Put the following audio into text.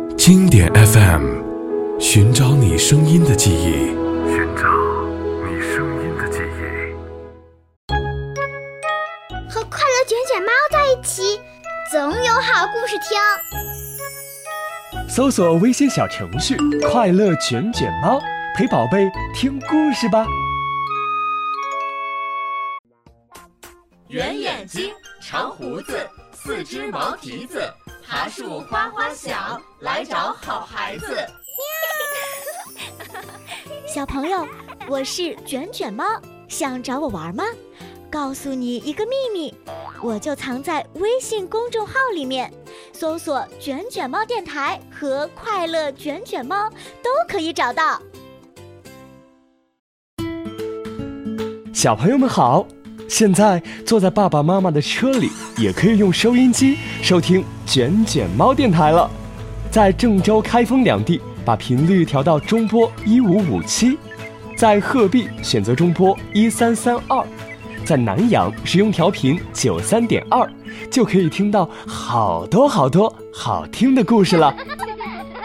经典 FM， 寻找你声音的记忆，寻找你声音的记忆。 和快乐卷卷猫在一起，总有好故事听。 搜索微信小程序“快乐卷卷猫”，陪宝贝听故事吧。 圆眼睛，长胡子，四只毛蹄子，爬树花花小，来找好孩子。 小朋友，我是卷卷猫，想找我玩吗？告诉你一个秘密，我就藏在微信公众号里面，搜索卷卷猫电台和快乐卷卷猫都可以找到。 小朋友们好，现在坐在爸爸妈妈的车里，也可以用收音机收听卷卷猫电台了。在郑州、开封两地把频率调到中波1557，在鹤壁选择中波1332，在南阳使用调频93.2，就可以听到好多好听的故事了。